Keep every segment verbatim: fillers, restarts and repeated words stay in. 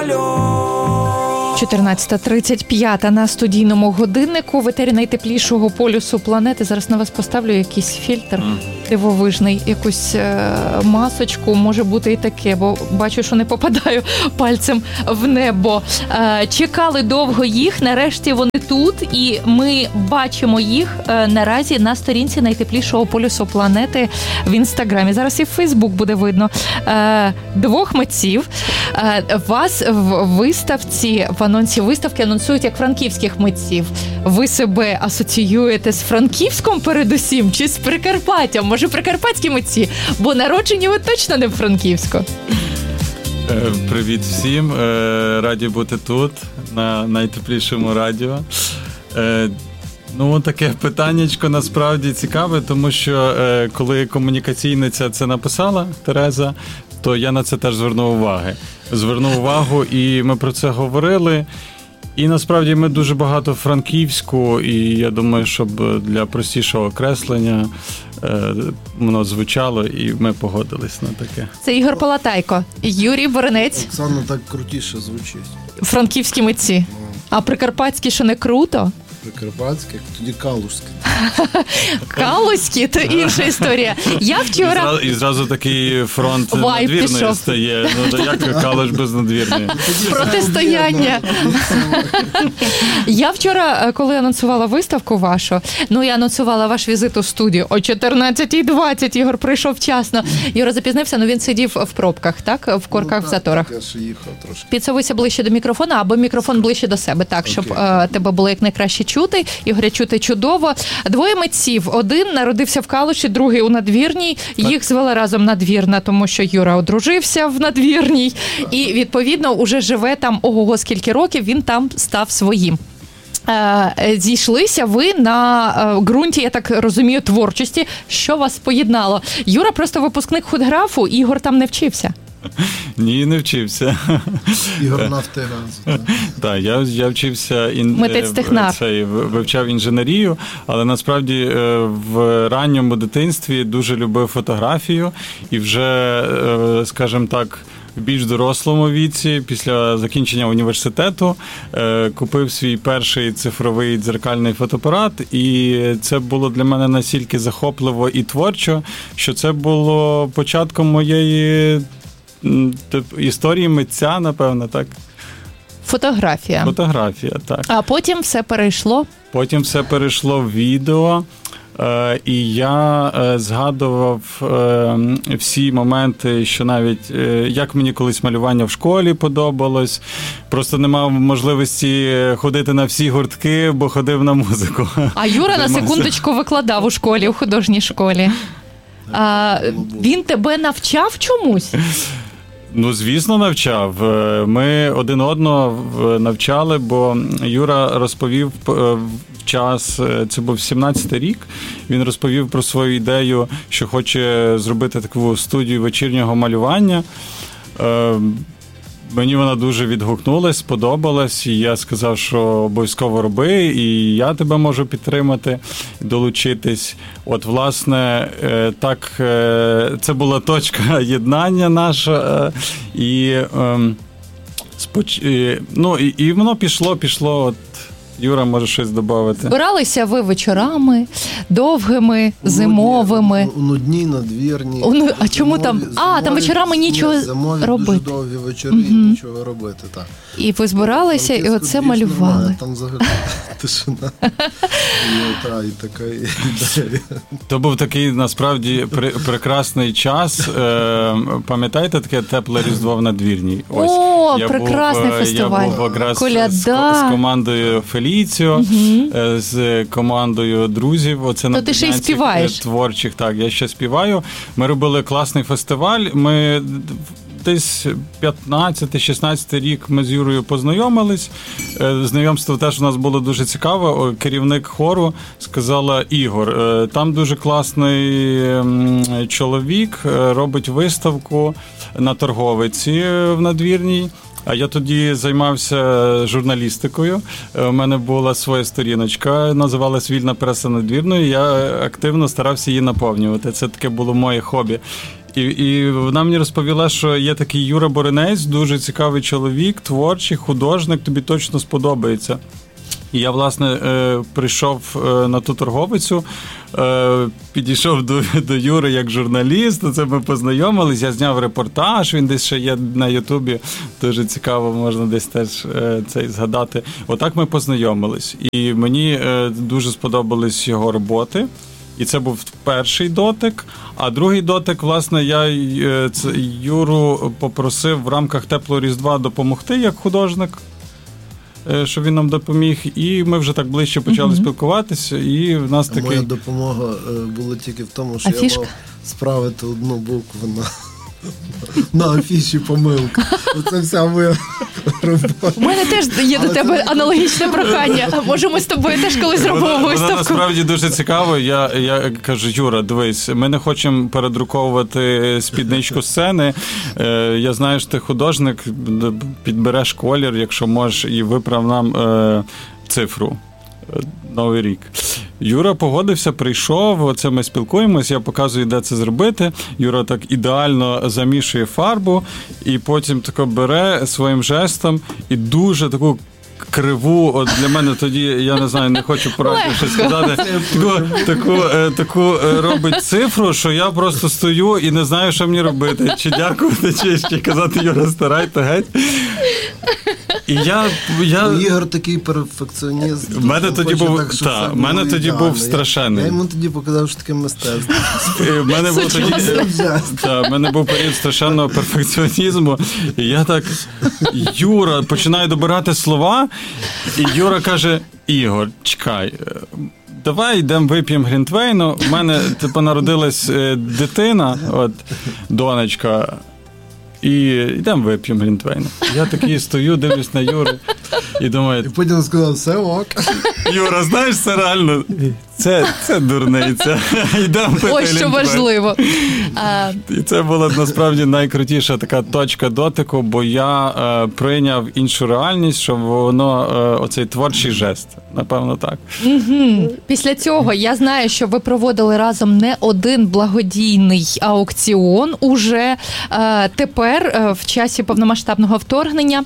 чотирнадцята тридцять п'ять на студійному годиннику. В етері найтеплішого полюсу планети. Зараз на вас поставлю якийсь фільтр дивовижний, якусь е- масочку, може бути і таке, бо бачу, що не попадаю пальцем в небо. Е- чекали довго їх, нарешті вони тут, і ми бачимо їх е- наразі на сторінці найтеплішого полюсу планети в Інстаграмі. Зараз і в Фейсбук буде видно. Е- двох митців. Е- вас в виставці, в анонсі виставки анонсують як франківських митців. Ви себе асоціюєте з Франківськом передусім чи з Прикарпаттям? Може, прикарпатські митці? Бо народжені ви точно не в Франківську. Привіт всім. Раді бути тут, на найтеплішому радіо. Ну, таке питаннячко насправді цікаве, тому що коли комунікаційниця це написала, Тереза, то я на це теж звернув увагу. Звернув увагу, і ми про це говорили. І насправді ми дуже багато франківську, і я думаю, щоб для простішого окреслення е, воно звучало, і ми погодились на таке. Це Ігор Полатайко, Юрій Боренець. Оксана так крутіше звучить. Франківські митці. А прикарпатські, що не круто? Прикарпатське, тоді калузьке. Калузькі – то інша історія. Я вчора... І зразу, і зразу такий фронт Вайб надвірної пішов. стає. Ну, то як Калуш без надвірної? Протистояння. Я вчора, коли анонсувала виставку вашу, ну, я анонсувала ваш візит у студію о чотирнадцята двадцять. Ігор прийшов вчасно. Юра запізнився, але він сидів в пробках, так? В корках, ну, в заторах. Так, я ж їхав трошки. Підсовуйся ближче до мікрофона, або мікрофон ближче до себе, так, щоб okay. е, тебе було якнайкраще чути. Ігоря чути чудово. Двоє митців. Один народився в Калуші, другий у Надвірній. Їх звела разом Надвірна, тому що Юра одружився в Надвірній. І, відповідно, уже живе там ого-го скільки років, він там став своїм. Е, зійшлися ви на е, ґрунті, я так розумію, творчості. Що вас поєднало? Юра просто випускник худграфу, Ігор там не вчився. Ні, не вчився. Ігор Нафтогаз. Так, я, я вчився, ін... Митець-технар. Цей, вивчав інженерію, але насправді в ранньому дитинстві дуже любив фотографію і вже, скажімо так, в більш дорослому віці, після закінчення університету, купив свій перший цифровий дзеркальний фотоапарат, і це було для мене настільки захопливо і творчо, що це було початком моєї історії митця, напевно, так? Фотографія. Фотографія, так. А потім все перейшло? Потім все перейшло в відео, е, і я е, згадував е, всі моменти, що навіть, е, як мені колись малювання в школі подобалось, просто не мав можливості ходити на всі гуртки, бо ходив на музику. А Юра на секундочку викладав у школі, у художній школі. А, він тебе навчав чомусь? Ну, звісно, навчав. Ми один одного навчали, бо Юра розповів в час, це був сімнадцятий рік, він розповів про свою ідею, що хоче зробити таку студію вечірнього малювання. Мені вона дуже відгукнулась, сподобалась, і я сказав, що обов'язково роби, і я тебе можу підтримати, долучитись. От, власне, так, це була точка єднання наша, і, ну, і, і воно пішло, пішло, от, Юра може щось додати. Збиралися ви вечорами, довгими, зимовими. У нудні, надвірні. У, а чому зимові, там? зимові, А, там вечорами нічого зимові, робити. Дуже довгі вечори, угу. нічого робити, так. І ви збиралися, і оце малювали. Немає, там взагалі тишина. І, та, і така ідея. То був такий, насправді, при, прекрасний час. Е, пам'ятаєте, таке тепле Різдво в Надвірній? Ось. О, я прекрасний був, фестиваль. Я був якраз Коляда. з, з командою Феліціо, угу. з командою друзів. Оце то ти ще й співаєш. Творчих, так, я ще співаю. Ми робили класний фестиваль. Ми десь п'ятнадцятий-шістнадцятий рік ми з Юрою познайомились. Знайомство теж у нас було дуже цікаве. Керівник хору сказала: Ігор, там дуже класний чоловік, робить виставку на Торговиці в Надвірній. А я тоді займався журналістикою. У мене була своя сторіночка, називалась «Вільна преса Надвірної». Я активно старався її наповнювати. Це таке було моє хобі. І, і вона мені розповіла, що є такий Юра Боринець, дуже цікавий чоловік, творчий, художник, тобі точно сподобається. І я, власне, прийшов на ту торговицю, підійшов до, до Юри як журналіст, це ми познайомились, я зняв репортаж, він десь ще є на Ютубі, дуже цікаво, можна десь теж цей згадати. Отак ми познайомились. І мені дуже сподобались його роботи. І це був перший дотик. А другий дотик, власне, я це, Юру попросив в рамках Теплого Різдва допомогти як художник, щоб він нам допоміг. І ми вже так ближче почали mm-hmm. спілкуватися. І в нас а такий... Моя допомога була тільки в тому, що Афішка? я мав справити одну букву на... на афіші помилка. Це вся моя робота. У мене теж є до тебе аналогічне прохання. Може, ми з тобою теж колись зробимо вона, виставку? Вона насправді дуже цікаво. Я, я кажу, Юра, дивись, ми не хочемо передруковувати спідничку сцени. Я знаю, що ти художник, підбереш колір, якщо можеш, і виправ нам е, цифру. Новий рік. Юра погодився, прийшов, оце ми спілкуємось, я показую, де це зробити. Юра так ідеально замішує фарбу і потім тако бере своїм жестом і дуже таку криву, от для мене тоді, я не знаю, не хочу порадити щось сказати, таку, таку, таку робить цифру, що я просто стою і не знаю, що мені робити. Чи дякувати, чи, чи казати, Юра, старайте геть. І я, я... Ігор такий перфекціоніст. В мене тоді був, так, та, в мене тоді був страшенний. Я, я йому тоді показав, що таке мистецтво. В мене був тоді, та, в мене був період страшенного перфекціонізму. І я так, Юра, починаю добирати слова, і Юра каже, Ігор, чекай, давай йдемо вип'ємо глінтвейну. У мене, типу, народилась дитина, от, донечка, і йдемо вип'ємо глінтвейну. Я такий стою, дивлюсь на Юру і думаю... І потім сказав, все ок. Юра, знаєш, це реально, це, це дурниця. Йдемо пити Ось що важливо. І це була, насправді, найкрутіша така точка дотику, бо я е, прийняв іншу реальність, що воно, е, оцей творчий жест, напевно, так. Угу. Після цього я знаю, що ви проводили разом не один благодійний аукціон. Уже е, тепер, е, в часі повномасштабного вторгнення,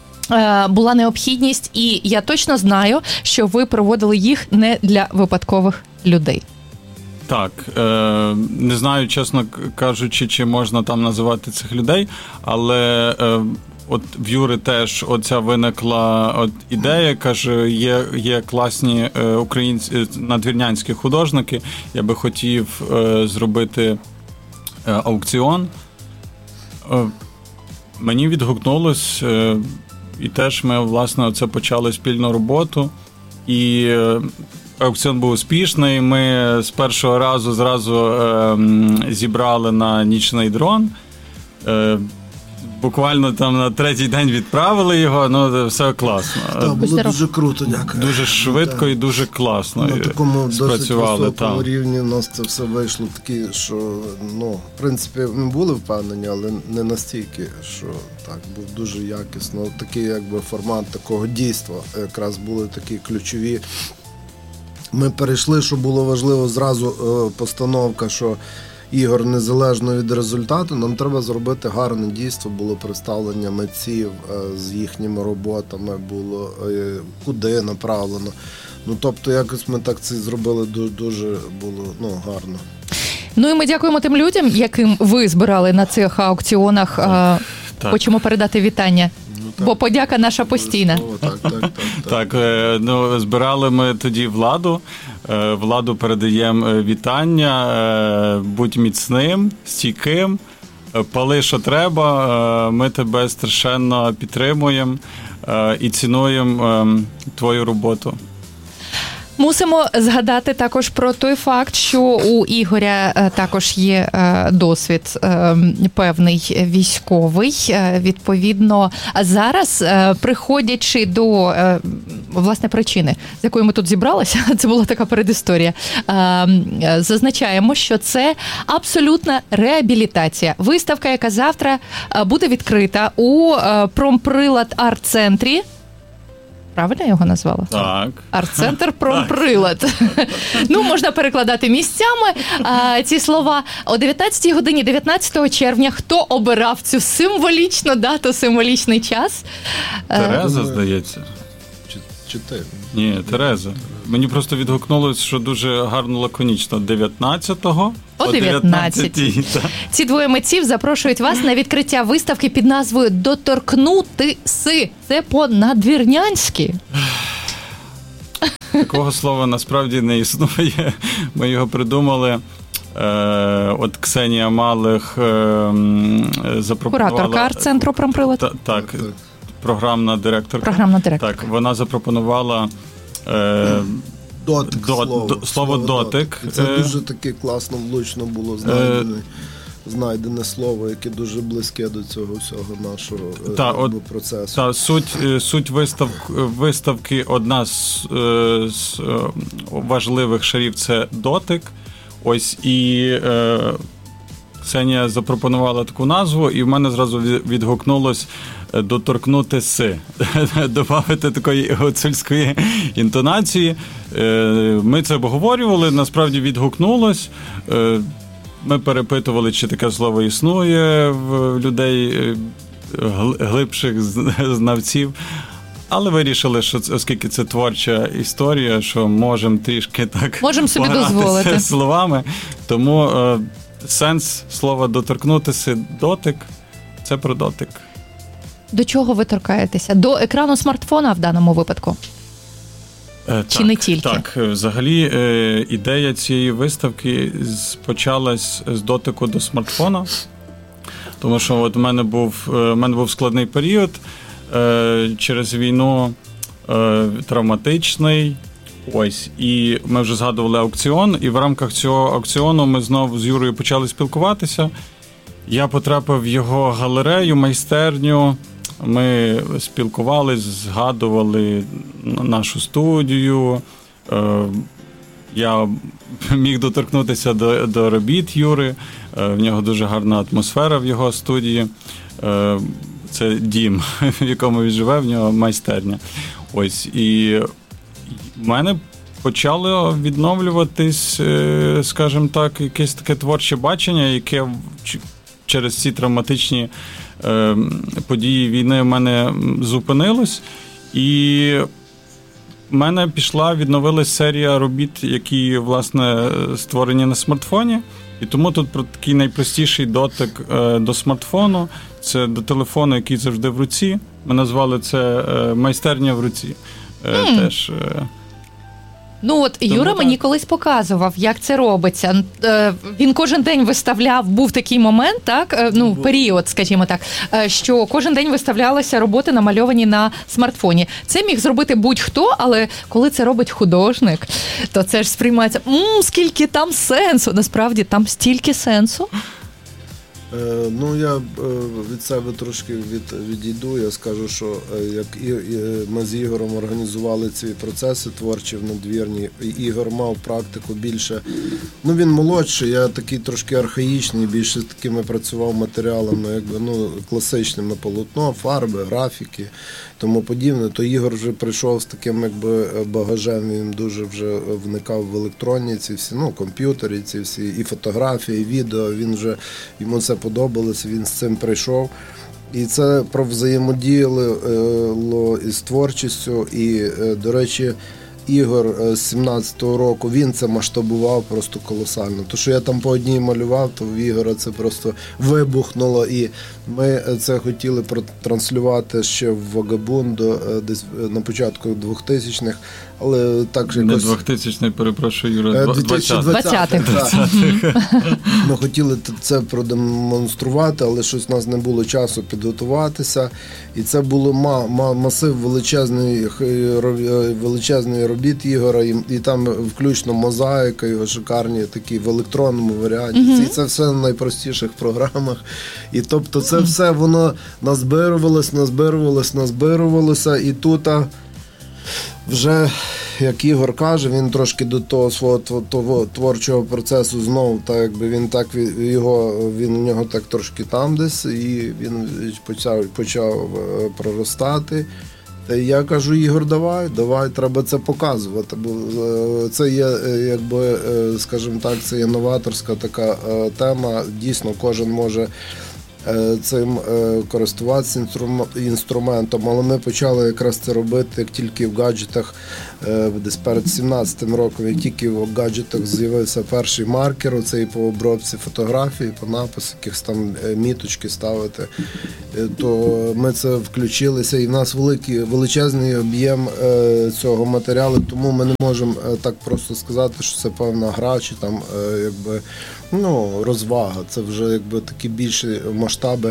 була необхідність, і я точно знаю, що ви проводили їх не для випадкових людей. Так, е, не знаю, чесно кажучи, чи можна там називати цих людей, але е, от в Юри теж оця виникла от ідея, каже, є, є класні е, українські надвірнянські художники, я би хотів е, зробити е, аукціон. Е, мені відгукнулось, е, і теж ми, власне, оце почали спільну роботу, і аукціон був успішний. Ми з першого разу зразу е, зібрали на нічний дрон. Е, буквально там на третій день відправили його, ну, все класно. Так, було дуже круто, дякую. Дуже швидко так. І дуже класно на такому спрацювали. Досить високому рівні у нас це все вийшло такі, що, ну, в принципі, ми були впевнені, але не настільки, що так, був дуже якісно. Такий, якби, формат такого дійства якраз були такі ключові. Ми перейшли, що було важливо, зразу постановка, що Ігор, незалежно від результату, нам треба зробити гарне дійство, було представлення митців з їхніми роботами, було куди направлено. Ну, тобто, якось ми так це зробили, дуже було, ну, гарно. Ну, і ми дякуємо тим людям, яким ви збирали на цих аукціонах. Так, так. Хочемо передати вітання. Ну, бо подяка наша постійна. Так, так, так, так. Так, ну, збирали ми тоді Владу. Владу передаємо вітання. Будь міцним, стійким, пали, що треба. Ми тебе страшенно підтримуємо і цінуємо твою роботу. Мусимо згадати також про той факт, що у Ігоря також є досвід певний військовий. Відповідно, зараз, приходячи до, власне, причини, з якої ми тут зібралися, це була така передісторія, зазначаємо, що це абсолютна реабілітація. Виставка, яка завтра буде відкрита у Промприлад арт-центрі. Правильно я його назвала? Так. Арт-центр «Промприлад». Ну, можна перекладати місцями а, ці слова. О дев'ятнадцятій годині дев'ятнадцятого червня хто обирав цю символічну дату, символічний час? Тереза, здається. Чи, чи ти? Ні, Тереза. Мені просто відгукнулося, що дуже гарно лаконічно. дев'ятнадцятого О дев'ятнадцятій. Ці двоє митців запрошують вас на відкриття виставки під назвою «Доторкнутися». Це по-надвірнянськи. Такого слова насправді не існує. Ми його придумали. Е, от Ксенія Малих е, запропонувала... Кураторка арт-центру «Промприлад». Та, так, програмна директорка. Програмна директорка. Так, вона запропонувала... Е, Дотик, До, слово, до, слово дотик. І це е, дуже таке класно, влучно було знайдене, е, знайдене слово, яке дуже близьке до цього всього нашого та, якби, от, процесу. Та, суть суть вистав, виставки, одна з, з важливих шарів – це дотик. Ось, і е, Ксенія запропонувала таку назву, і в мене зразу відгукнулось доторкнутися, добавити такої гуцульської інтонації. Ми це обговорювали, насправді відгукнулось. Ми перепитували, чи таке слово існує в людей глибших знавців. Але вирішили, що оскільки це творча історія, що можемо трішки так можемо собі дозволити словами. Тому е, сенс слова доторкнутися, дотик – це про дотик. До чого ви торкаєтеся? До екрану смартфона в даному випадку? Е, Чи так, не тільки? Так, взагалі е, ідея цієї виставки почалась з дотику до смартфона. Тому що от в мене був, е, в мене був складний період е, через війну, е, травматичний. Ось, і ми вже згадували аукціон, і в рамках цього аукціону ми знову з Юрою почали спілкуватися. Я потрапив в його галерею, майстерню, ми спілкувались, згадували нашу студію. Я міг доторкнутися до, до робіт Юри, в нього дуже гарна атмосфера в його студії. Це дім, в якому він живе, в нього майстерня. Ось, і в мене почало відновлюватись, скажімо так, якесь таке творче бачення, яке через ці травматичні події війни в мене зупинилось. І в мене пішла, відновилась серія робіт, які, власне, створені на смартфоні. І тому тут про такий найпростіший дотик до смартфону, це до телефону, який завжди в руці. Ми назвали це майстерня в руці. Mm. Теж... Ну от Тому Юра так. мені колись показував, як це робиться. Він кожен день виставляв, був такий момент, так, ну, період, скажімо так, що кожен день виставлялися роботи, намальовані на смартфоні. Це міг зробити будь-хто, але коли це робить художник, то це ж сприймається, мм, скільки там сенсу. Насправді там стільки сенсу. Е, ну, я е, від себе трошки від, відійду. Я скажу, що е, як і, і, ми з Ігорем організували ці процеси творчі в надвірні, Ігор мав практику більше, ну він молодший, я такий трошки архаїчний, більше з такими працював матеріалами, якби, ну, класичними, полотно, фарби, графіки, тому подібне. То Ігор вже прийшов з таким, якби, багажем, він дуже вже вникав в електронні ці всі, ну, комп'ютері, ці всі, і фотографії, і відео, він вже, йому це подобалося, він з цим прийшов. І це про взаємодіяло із творчістю. І, до речі, Ігор з сімнадцятого року, він це масштабував просто колосально. То, що я там по одній малював, то в Ігора це просто вибухнуло. І ми це хотіли протранслювати ще в Вагабундо десь на початку двохтисячних. Але так же якось... Не двохтисячний, перепрошую, Юра, двадцятих. Ми хотіли це продемонструвати, але щось у нас не було часу підготуватися. І це було масив величезної, величезної робіт Ігора, і, і там включно мозаїка, його шикарні такі в електронному варіанті. Mm-hmm. І це все на найпростіших програмах. І тобто це все воно назбирувалось, назбирувалось, назбирувалося, і тут вже, як Ігор каже, він трошки до того свого того творчого процесу знову, так якби він так його, він у нього так трошки там десь, і він почав, почав проростати. Я кажу, Ігор, давай, давай, треба це показувати, бо це є, якби, скажімо так, це є новаторська така тема, дійсно кожен може цим користуватися інструментом, але ми почали якраз це робити, як тільки в гаджетах, десь перед сімнадцятим роком, як тільки в гаджетах з'явився перший маркер, оцей по обробці фотографії, по напису, якихось там міточки ставити, то ми це включилися, і в нас великий, величезний об'єм цього матеріалу, тому ми не можемо так просто сказати, що це певна гра, чи там, якби, ну, розвага, це вже якби такі більші масштаби.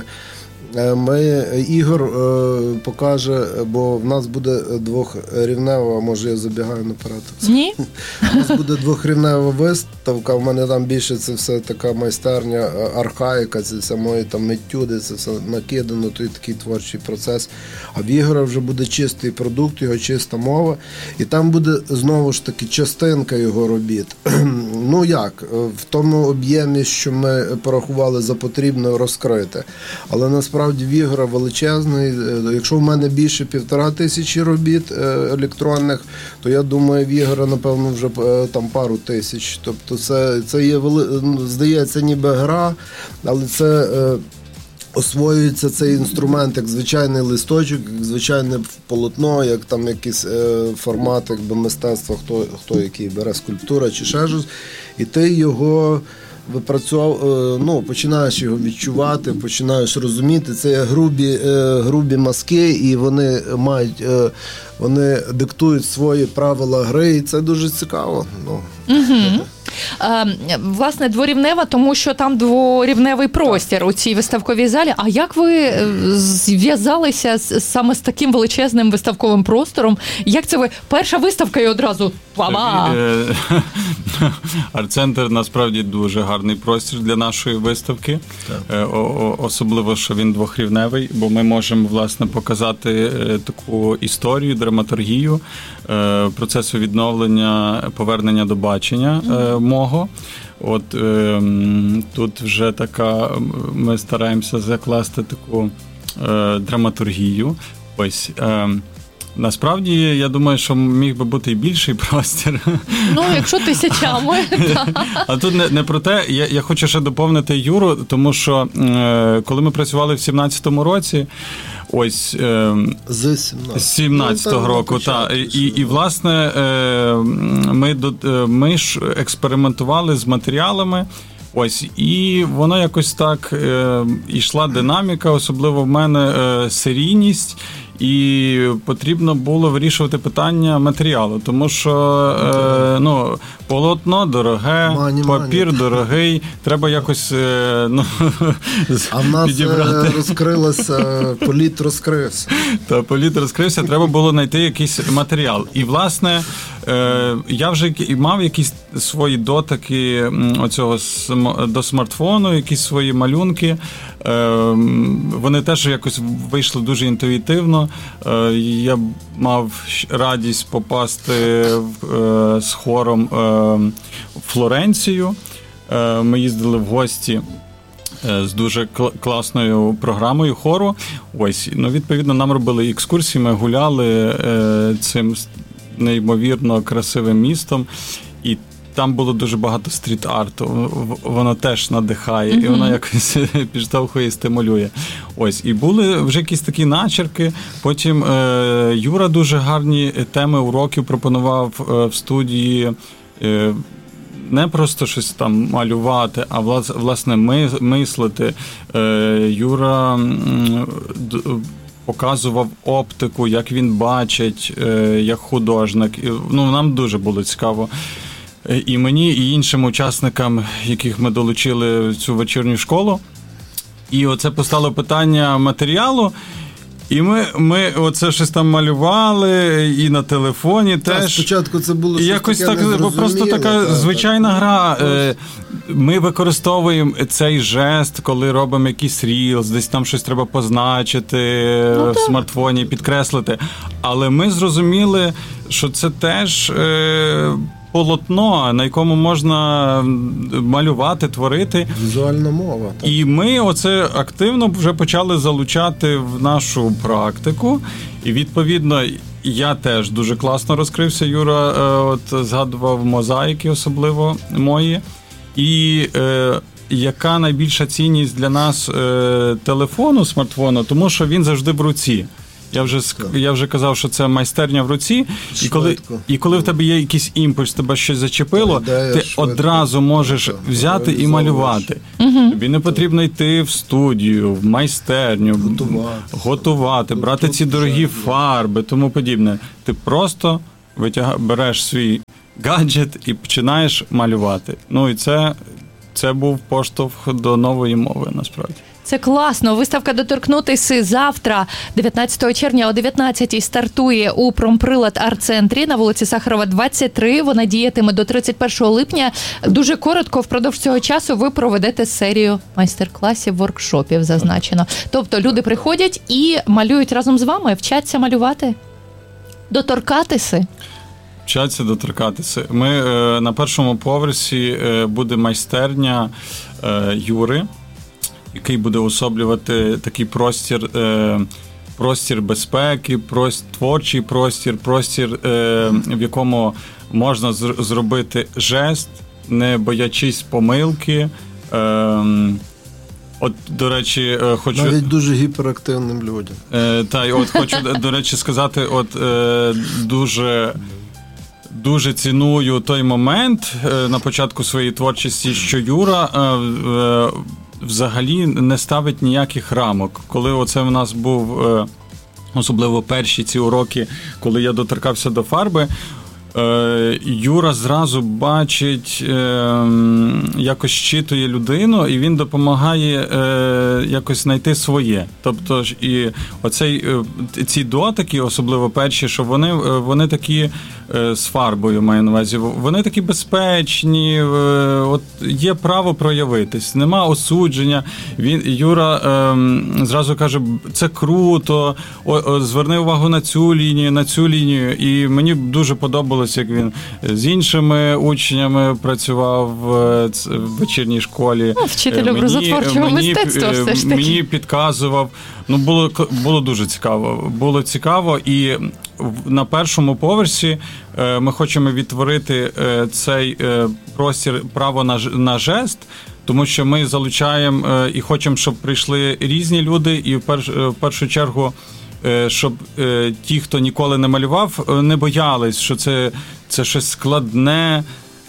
Ми, Ігор е, покаже, бо в нас буде двохрівнева, може я забігаю наперед. Ні. У нас буде двохрівнева виставка, в мене там більше це все така майстерня, архаїка, це все мої там етюди, це все накидано, той такий творчий процес. А в Ігора вже буде чистий продукт, його чиста мова, і там буде знову ж таки частинка його робіт. Ну як, в тому об'ємі, що ми порахували за потрібно розкрити. Але насправді в Ігора величезний. Якщо в мене більше півтора тисячі робіт електронних, то я думаю, в Ігора, напевно, вже там пару тисяч. Тобто це, це є, здається, ніби гра, але це освоюється цей інструмент як звичайний листочок, як звичайне полотно, як там якийсь е, формат якби, мистецтва, хто, хто який бере, скульптура чи ще щось, і ти його випрацьовував, е, ну, починаєш його відчувати, починаєш розуміти, це є грубі, е, грубі мазки, і вони мають, е, вони диктують свої правила гри, і це дуже цікаво. Ну. Угу. Власне, дворівнева, тому що там дворівневий простір у цій виставковій залі. А як ви зв'язалися саме з таким величезним виставковим простором? Як це ви? Перша виставка і одразу па-ба! Арт-центр насправді дуже гарний простір для нашої виставки. Особливо, що він двохрівневий, бо ми можемо, власне, показати таку історію, драматургію процесу відновлення, повернення до бачення мого. От е, тут вже така, ми стараємося закласти таку е, драматургію. Ось. Е, насправді, я думаю, що міг би бути і більший простір. Ну, якщо тисячами. А тут не, не про те, я, я хочу ще доповнити Юру, тому що е, коли ми працювали в сімнадцятому році, ось е, з сімнадцятого ну, року, та, і, і, власне, е, ми, ми ж експериментували з матеріалами, ось, і воно якось так е, йшла динаміка, особливо в мене е, серійність, і потрібно було вирішувати питання матеріалу, тому що е, ну, полотно дороге, мані, папір мані. Дорогий, треба якось е, ну, а в нас підібрати. Розкрилося, політ розкрився. Та, політ розкрився, треба було знайти якийсь матеріал. І, власне, е, я вже мав якісь свої дотики оцього до смартфону, якісь свої малюнки. Е, вони теж якось вийшли дуже інтуїтивно. Я мав радість попасти в, з хором в Флоренцію. Ми їздили в гості з дуже класною програмою хору. Ось, ну, відповідно, нам робили екскурсії, ми гуляли цим неймовірно красивим містом. І там було дуже багато стріт-арту, воно теж надихає, mm-hmm. і воно якось підштовхує і стимулює. Ось, і були вже якісь такі начерки, потім е, Юра дуже гарні теми уроків пропонував е, в студії, е, не просто щось там малювати, а власне ми, мислити. Е, Юра м, д, показував оптику, як він бачить, е, як художник. Ну, нам дуже було цікаво. І мені, і іншим учасникам, яких ми долучили в цю вечірню школу. І оце постало питання матеріалу. І ми, ми оце щось там малювали, і на телефоні так, теж. Спочатку це було щось якось таке так, просто така так, звичайна так, гра. так. Ми використовуємо цей жест, коли робимо якийсь рілз, десь там щось треба позначити ну, в смартфоні, підкреслити. Але ми зрозуміли, що це теж е, полотно, на якому можна малювати, творити. Візуальна мова. Так. І ми оце активно вже почали залучати в нашу практику. І, відповідно, я теж дуже класно розкрився. Юра от згадував мозаїки, особливо мої. І е, яка найбільша цінність для нас е, телефону, смартфону, тому що він завжди в руці. Я вже, я вже казав, що це майстерня в руці, і коли, і коли в тебе є якийсь імпульс, тебе щось зачепило, ідея, ти швидко, одразу можеш так, взяти і малювати. Угу. Тобі не потрібно йти в студію, в майстерню, готувати, готувати брати ці дорогі фарби, тому подібне. Ти просто витяг... береш свій гаджет і починаєш малювати. Ну і це, це був поштовх до нової мови, насправді. Це класно. Виставка «Доторкнутися» завтра, дев'ятнадцятого червня о дев'ятнадцятій стартує у Промприлад арт-центрі на вулиці Сахарова, двадцять три. Вона діятиме до тридцять першого липня. Дуже коротко, впродовж цього часу ви проведете серію майстер-класів, воркшопів, зазначено. Тобто люди приходять і малюють разом з вами, вчаться малювати, доторкатися. Вчаться доторкатися. Ми е, на першому поверсі е, буде майстерня е, Юри, який буде особлювати такий простір, е, простір безпеки, простір, творчий простір, простір, е, в якому можна з- зробити жест, не боячись помилки. Е, от, до речі, хочу... Навіть дуже гіперактивним людям. Е, та, і от хочу, до речі, сказати, от е, дуже... Дуже ціную той момент е, на початку своєї творчості, що Юра е, е, взагалі не ставить ніяких рамок. Коли оце в нас був, е, особливо перші ці уроки, коли я доторкався до фарби, е, Юра зразу бачить, е, якось щитує людину, і він допомагає е, якось знайти своє. Тобто ж і оцей, е, ці дотики, особливо перші, що вони, вони такі з фарбою, маю на увазі. Вони такі безпечні, от є право проявитись, нема осудження. Він, Юра ем, зразу каже, це круто, о, о, зверни увагу на цю лінію, на цю лінію. І мені дуже подобалось, як він з іншими учнями працював в, в вечірній школі. Ну, вчитель образотворчого мистецтва все ж таки. Мені підказував. Ну, було, було дуже цікаво. Було цікаво, і на першому поверсі ми хочемо відтворити цей простір право на, на жест, тому що ми залучаємо і хочемо, щоб прийшли різні люди, і в, перш, в першу чергу, щоб ті, хто ніколи не малював, не боялись, що це, це щось складне.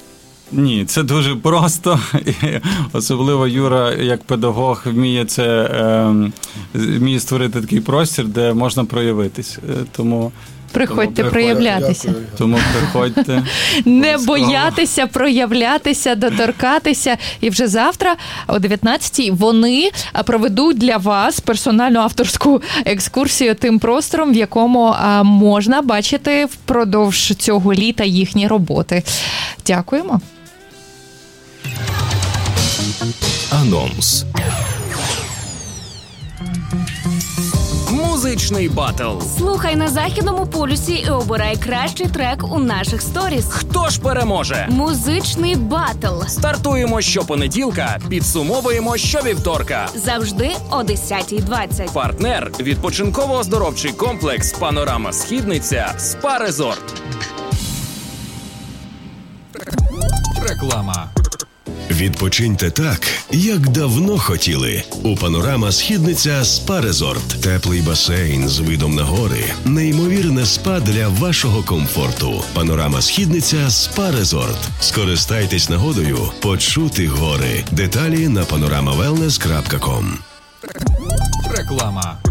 Ні, це дуже просто. Особливо Юра, як педагог, вміє це е, вміє створити такий простір, де можна проявитись. Тому приходьте тому, проявлятися. Тому приходьте. Не боятися проявлятися, доторкатися. І вже завтра о дев'ятнадцятій вони проведуть для вас персональну авторську екскурсію тим простором, в якому можна бачити впродовж цього літа їхні роботи. Дякуємо. Анонс. Музичний батл. Слухай на Західному полюсі і обирай кращий трек у наших сторіс. Хто ж переможе? Музичний батл. Стартуємо щопонеділка, підсумовуємо щовівторка. Завжди о десятій двадцять. Партнер – відпочинково-оздоровчий комплекс «Панорама Східниця» СПА Резорт. Реклама. Відпочиньте так, як давно хотіли. У «Панорама Східниця» СПА Резорт. Теплий басейн з видом на гори. Неймовірне спа для вашого комфорту. «Панорама Східниця» СПА Резорт. Скористайтесь нагодою почути гори. Деталі на панорама велнес крапка ком. Реклама.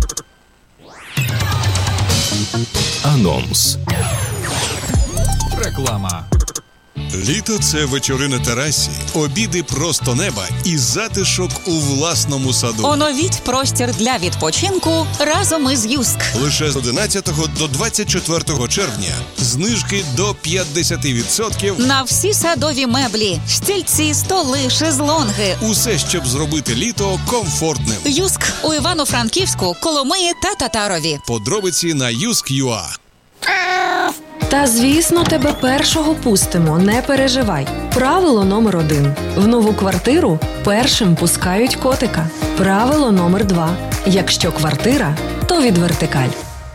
Анонс. Реклама. Літо – це вечори на терасі, обіди просто неба і затишок у власному саду. Оновіть простір для відпочинку разом із Юск. Лише з одинадцятого до двадцять четвертого червня знижки до п'ятдесят відсотків на всі садові меблі, стільці, столи, шезлонги. Усе, щоб зробити літо комфортним. Юск у Івано-Франківську, Коломиї та Татарові. Подробиці на юск крапка ю а. Та, звісно, тебе першого пустимо, не переживай. Правило номер один. В нову квартиру першим пускають котика. Правило номер два. Якщо квартира, то від Вертикаль.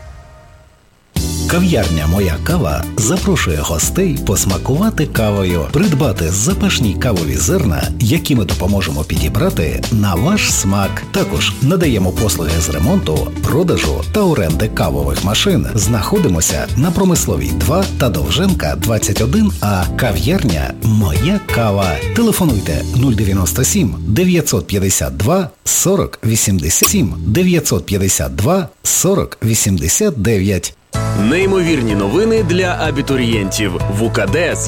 Кав'ярня «Моя кава» запрошує гостей посмакувати кавою, придбати запашні кавові зерна, які ми допоможемо підібрати на ваш смак. Також надаємо послуги з ремонту, продажу та оренди кавових машин. Знаходимося на Промисловій два та Довженка двадцять один А. Кав'ярня «Моя кава». Телефонуйте нуль дев'яносто сім дев'ятсот п'ятдесят два сорок вісімдесят сім дев'ятсот п'ятдесят два сорок вісімдесят дев'ять. Неймовірні новини для абітурієнтів. В УКД